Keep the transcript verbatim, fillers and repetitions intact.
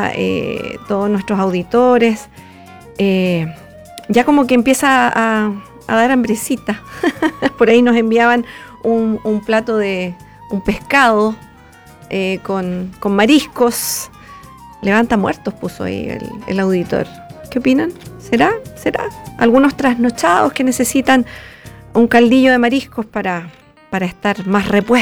a eh, todos nuestros auditores. Eh, ya como que empieza a, a dar hambrecita. Por ahí nos enviaban un, un plato de un pescado eh, con, con mariscos. Levanta muertos puso ahí el, el auditor. ¿Qué opinan? ¿Será? ¿Será? Algunos trasnochados que necesitan un caldillo de mariscos para, para estar más repuestos.